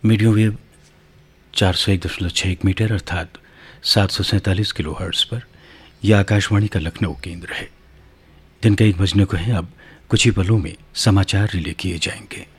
Medium wave 401.61 metre अर्थात 747 kilohertz पर यह आकाशवाणी का लखनऊ केंद्र है। दिन का 1 बजने को है। अब कुछ ही पलों में समाचार रिले किए जाएंगे।